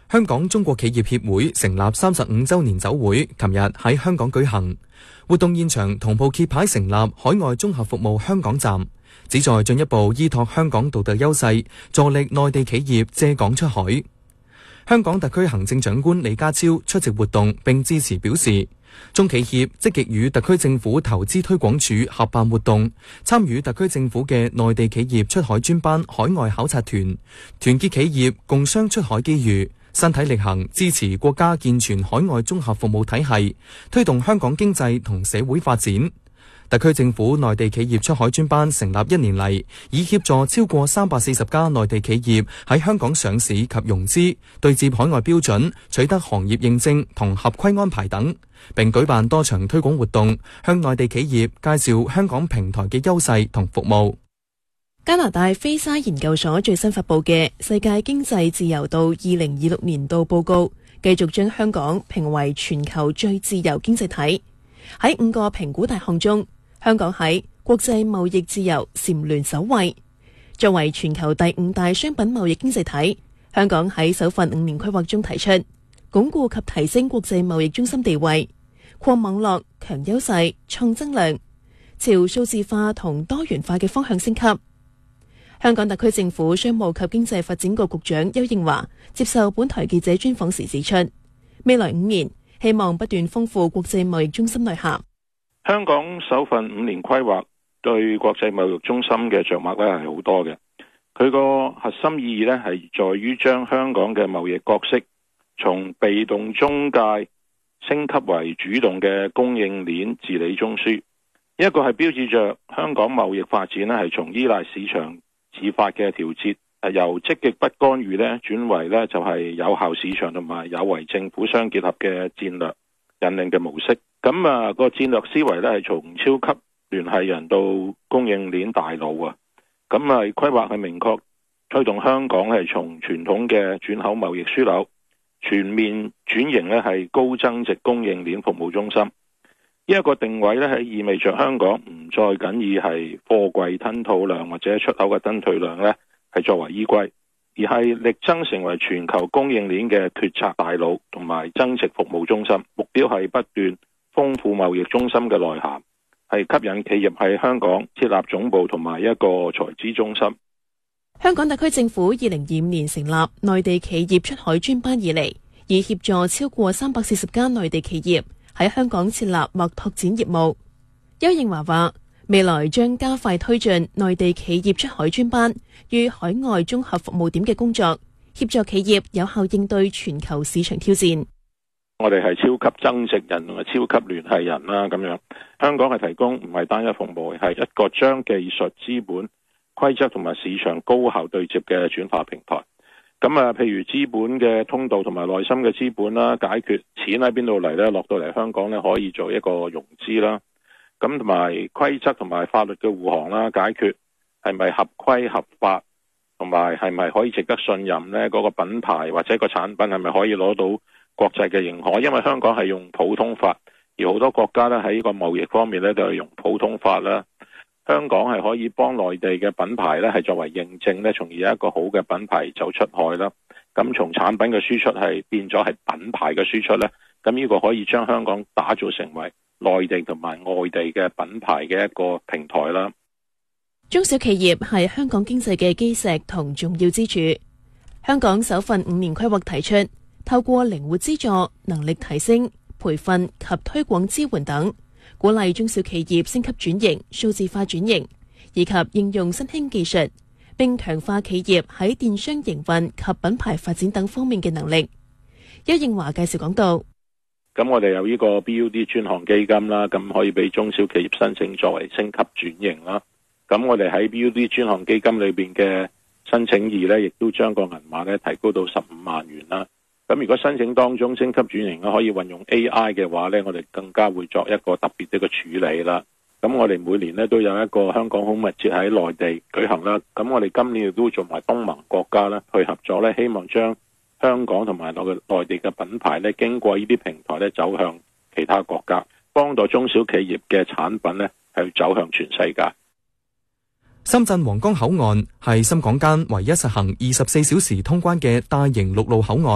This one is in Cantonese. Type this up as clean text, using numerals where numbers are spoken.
香港中國企業協會成立35週年酒會，琴日喺香港舉行。活動現場同步揭牌成立海外綜合服務香港站，旨在進一步依託香港獨特優勢，助力內地企業借港出海。香港特區行政長官李家超出席活動並致辭表示，中企業積極與特區政府投資推廣署合辦活動，參與特區政府嘅內地企業出海專班海外考察團，團結企業共商出海機遇，身體力行支持國家健全海外綜合服務體系，推動香港經濟同社會發展。特區政府內地企業出海專班成立1年嚟，已協助超過340家內地企業喺香港上市及融資，對接海外標準，取得行業認證同合規安排等，並舉辦多場推廣活動，向內地企業介紹香港平台嘅優勢同服務。 加拿大菲沙研究所最新發佈嘅世界經濟自由度2026年度報告，繼續將香港評為全球最自由經濟體。喺5個評估大項中，香港喺國際貿易自由蟬聯首位。作為全球第5大商品貿易經濟體，香港喺首份5年規劃中提出鞏固及提升國際貿易中心地位，擴網絡、強優勢、創增量，朝數字化同多元化嘅方向升級。香港特區政府商務及經濟發展局局長邱應華接受本台記者專訪時指出，未來5年希望不斷豐富國際貿易中心內涵。 香港首份5年規劃對國際貿易中心嘅着墨咧係好多嘅，佢個核心意義咧係在於將香港嘅貿易角色從被動中介升級為主動嘅供應鏈治理中樞。一個係標誌着香港貿易發展咧係從依賴市場自發嘅調節，由積極不干預咧轉為咧就係有效市場同埋有為政府相結合嘅戰略引領嘅模式。咁個戰略思維咧係從超級聯繫人到供應鏈大佬啊。咁規劃係明確推動香港係從傳統嘅轉口貿易樞紐全面轉型咧係高增值供應鏈服務中心。呢一個定位咧係意味着香港唔再僅以係貨櫃吞吐量或者出口嘅吞吐量咧係作為依歸，而係力爭成為全球供應鏈嘅決策大佬同埋增值服務中心。目標係不斷豐富貿易中心嘅內涵，係吸引企業喺香港設立總部同埋一個財資中心。 香港特區政府2025年成立內地企業出海專班以嚟，已協助超過340家內地企業喺香港設立或拓展業務。邱應華話，未來將加快推進內地企業出海專班與海外綜合服務點嘅工作，協助企業有效應對全球市場挑戰。 我哋係超級增值人同埋超級聯繫人啦，咁樣香港係提供唔係單一服務，係一個將技術、資本、規則同埋市場高效對接嘅轉化平台。咁譬如資本嘅通道同埋內心嘅資本啦，解決錢喺邊度嚟呢？落到嚟香港呢，可以做一個融資啦。咁同埋規則同埋法律嘅護航啦，解決係咪合規合法，同埋係咪可以值得信任呢？嗰個品牌或者個產品係咪可以攞到國際嘅認可？因為香港係用普通法，而好多國家咧喺呢個貿易方面咧都係用普通法啦。香港係可以幫內地嘅品牌咧係作為認證咧，從而有一個好嘅品牌走出海啦。咁從產品嘅輸出係變咗係品牌嘅輸出咧，咁呢個可以將香港打造成為內地同埋外地嘅品牌嘅一個平台啦。 中小企業係香港經濟嘅基石同重要支柱。香港首份5年規劃提出，透過靈活資助、能力提升、培訓及推廣支援等，鼓勵中小企業升級轉型、數字化轉型，以及應用新興技術，並強化企業喺電商營運及品牌發展等方面嘅能力。邱應華介紹講到， 咁我哋有呢個 BUD 專項基金啦，咁可以俾中小企業申請作為升級轉型啦。咁我哋喺 BUD 專項基金裏邊嘅申請額呢，亦都將個銀碼呢提高到15萬元啦。咁如果申請當中升級轉型可以運用 AI 嘅話呢，我哋更加會作一個特別嘅處理啦。咁我哋每年呢都有一個香港好物節喺內地舉行啦。咁我哋今年亦都做埋東盟國家啦去合作呢，希望將香港同埋內地嘅品牌呢經過呢啲平台呢走向其他國家，幫助中小企業嘅產品呢係走向全世界。 深圳皇崗口岸係深港間唯一實行24小時通關嘅大型陸路口岸。